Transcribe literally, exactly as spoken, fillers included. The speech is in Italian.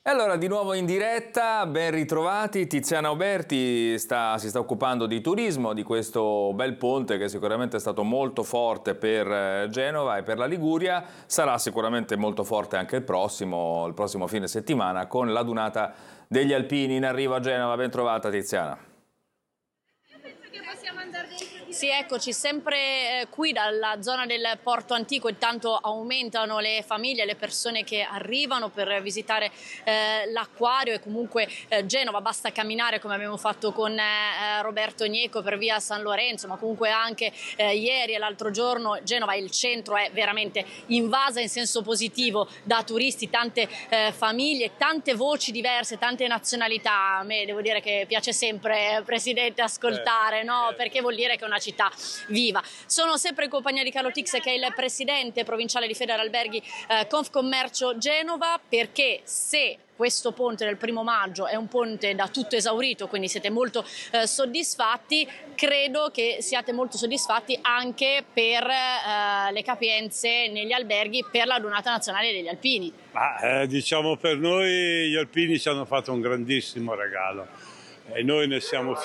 E allora di nuovo in diretta, ben ritrovati. Tiziana Oberti sta, si sta occupando di turismo, di questo bel ponte che sicuramente è stato molto forte per Genova e per la Liguria. Sarà sicuramente molto forte anche il prossimo, il prossimo fine settimana con la Dunata degli Alpini in arrivo a Genova. Ben trovata Tiziana. Sì, eccoci, sempre eh, qui dalla zona del Porto Antico. Intanto aumentano le famiglie, le persone che arrivano per visitare eh, l'acquario e comunque eh, Genova, basta camminare come abbiamo fatto con eh, Roberto Gnecco per via San Lorenzo, ma comunque anche eh, ieri e l'altro giorno Genova, il centro è veramente invasa in senso positivo da turisti, tante eh, famiglie, tante voci diverse, tante nazionalità. A me devo dire che piace sempre, Presidente, ascoltare, no? Perché vuol dire che è una città viva. Sono sempre in compagnia di Carlo Tix, che è il presidente provinciale di Federalberghi eh, Confcommercio Genova, perché se questo ponte del primo maggio è un ponte da tutto esaurito, quindi siete molto eh, soddisfatti, credo che siate molto soddisfatti anche per eh, le capienze negli alberghi per la Donata Nazionale degli Alpini. Ma, eh, diciamo per noi gli alpini ci hanno fatto un grandissimo regalo e noi ne siamo